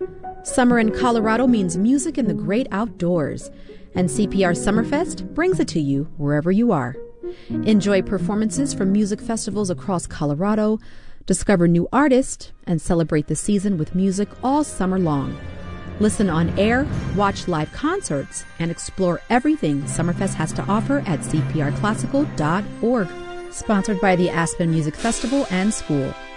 Summer in Colorado means music in the great outdoors, and CPR Summerfest brings it to you wherever you are. Enjoy performances from music festivals across Colorado, discover new artists, and celebrate the season with music all summer long. Listen on air, watch live concerts, and explore everything Summerfest has to offer at cprclassical.org. Sponsored by the Aspen Music Festival and School.